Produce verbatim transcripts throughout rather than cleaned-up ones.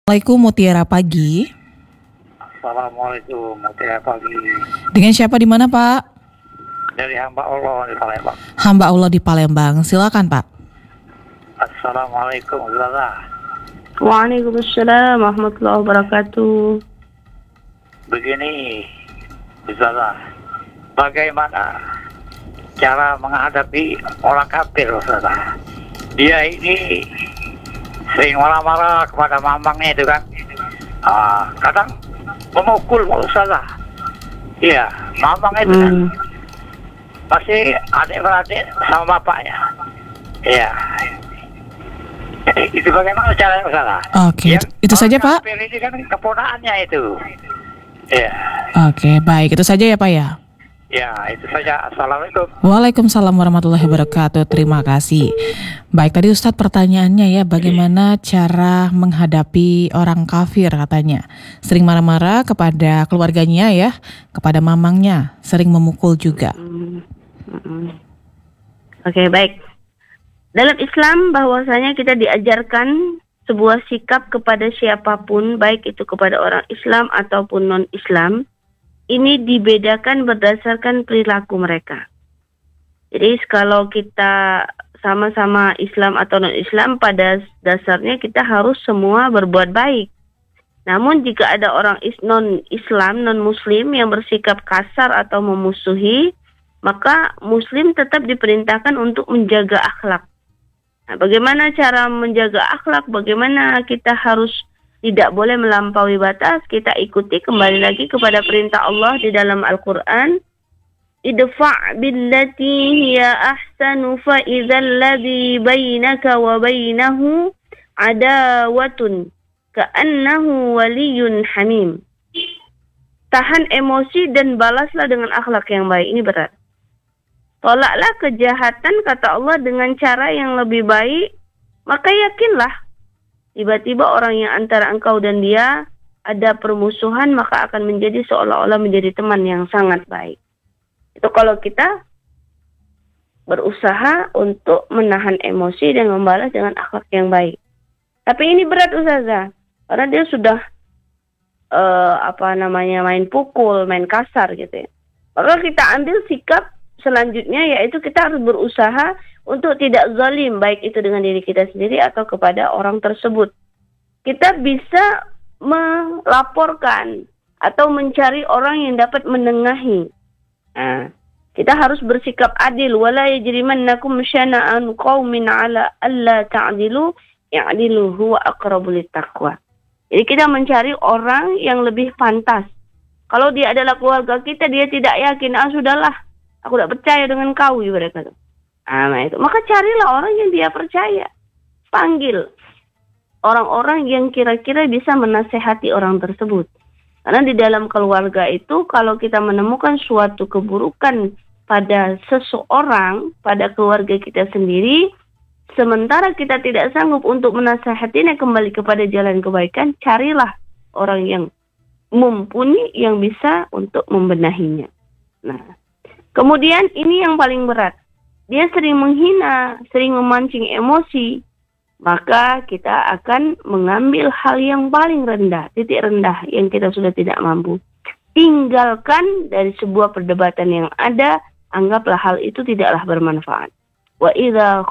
Assalamualaikum Mutiara Pagi. Assalamualaikum, Mutiara Pagi. Dengan siapa di mana Pak? Dari hamba Allah di Palembang. Hamba Allah di Palembang. Silakan Pak. Assalamualaikum Ustazah. Waalaikumsalam warahmatullahi wabarakatuh. Begini Ustazah, bagaimana cara menghadapi orang kafir Ustazah? Dia ini sering marah-marah kepada mamangnya itu kan. Ah, kadang memukul Ustazah. Iya, mamangnya itu kan. Hmm. Masih adik-beradik sama bapaknya. Iya. Itu bagaimana caranya Ustazah? Oke, itu, itu saja Pak. Kafir ini kan keponakannya itu. Iya. Oke, baik, itu saja ya Pak ya. Ya, itu saja. Assalamualaikum. Waalaikumsalam warahmatullahi wabarakatuh. Terima kasih. Baik, tadi Ustadz pertanyaannya ya, bagaimana cara menghadapi orang kafir katanya. Sering marah-marah kepada keluarganya ya, kepada mamangnya, sering memukul juga. Hmm. Hmm. Oke, baik. Dalam Islam bahwasanya kita diajarkan sebuah sikap kepada siapapun, baik itu kepada orang Islam ataupun non-Islam, ini dibedakan berdasarkan perilaku mereka. Jadi kalau kita sama-sama Islam atau non-Islam, pada dasarnya kita harus semua berbuat baik. Namun jika ada orang non-Islam, non-Muslim yang bersikap kasar atau memusuhi, maka Muslim tetap diperintahkan untuk menjaga akhlak. Nah, bagaimana cara menjaga akhlak? Bagaimana kita harus tidak boleh melampaui batas? Kita ikuti kembali lagi kepada perintah Allah di dalam Al-Quran. Idfa' billati hiya ahsanu fa idzal ladzi bainaka wa bainahu adawatun ka'annahu waliyyun hamim. Tahan emosi dan balaslah dengan akhlak yang baik. Ini berat. Tolaklah kejahatan, kata Allah, dengan cara yang lebih baik, maka yakinlah tiba-tiba orang yang antara engkau dan dia ada permusuhan, maka akan menjadi seolah-olah menjadi teman yang sangat baik. Itu kalau kita berusaha untuk menahan emosi dan membalas dengan akhlak yang baik. Tapi ini berat Ustazah, karena dia sudah uh, apa namanya main pukul, main kasar gitu ya. Maka kita ambil sikap selanjutnya, yaitu kita harus berusaha untuk tidak zalim, baik itu dengan diri kita sendiri atau kepada orang tersebut. Kita bisa melaporkan atau mencari orang yang dapat menengahi. Nah, kita harus bersikap adil. Wala yajrimannakum syana'an qaumin 'ala alla ta'dilu ya'dilu huwa aqrabu littaqwa. Jadi kita mencari orang yang lebih pantas. Kalau dia adalah keluarga kita, dia tidak yakin, ah sudahlah, aku tidak percaya dengan kau, ibarat kata. Nah, itu. Maka carilah orang yang dia percaya. Panggil orang-orang yang kira-kira bisa menasehati orang tersebut. Karena di dalam keluarga itu, kalau kita menemukan suatu keburukan pada seseorang, pada keluarga kita sendiri, sementara kita tidak sanggup untuk menasehatinya kembali kepada jalan kebaikan, carilah orang yang mumpuni yang bisa untuk membenahinya. Nah, kemudian ini yang paling berat. Dia sering menghina, sering memancing emosi. Maka kita akan mengambil hal yang paling rendah, titik rendah yang kita sudah tidak mampu. Tinggalkan dari sebuah perdebatan yang ada, anggaplah hal itu tidaklah bermanfaat. Wa idza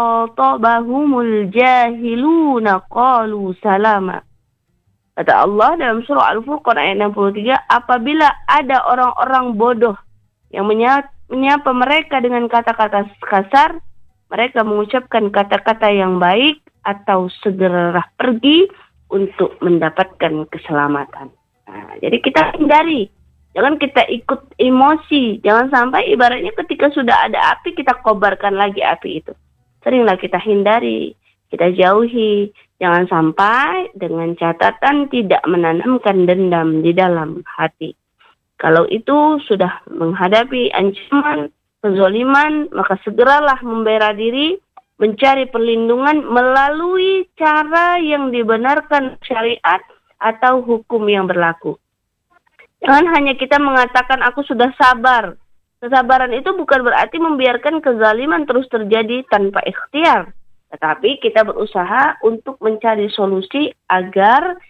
khatabahumul jahiluna qalu salama. Kata Allah dalam surah Al-Furqan ayat enam puluh tiga, apabila ada orang-orang bodoh yang menyapa mereka dengan kata-kata kasar, mereka mengucapkan kata-kata yang baik atau segeralah pergi untuk mendapatkan keselamatan. Nah, jadi kita hindari. Jangan kita ikut emosi. Jangan sampai ibaratnya ketika sudah ada api, kita kobarkan lagi api itu. Seringlah kita hindari, kita jauhi. Jangan sampai dengan catatan tidak menanamkan dendam di dalam hati. Kalau itu sudah menghadapi ancaman, kezaliman, maka segeralah membela diri, mencari perlindungan melalui cara yang dibenarkan syariat atau hukum yang berlaku. Jangan hanya kita mengatakan aku sudah sabar. Kesabaran itu bukan berarti membiarkan kezaliman terus terjadi tanpa ikhtiar. Tetapi kita berusaha untuk mencari solusi agar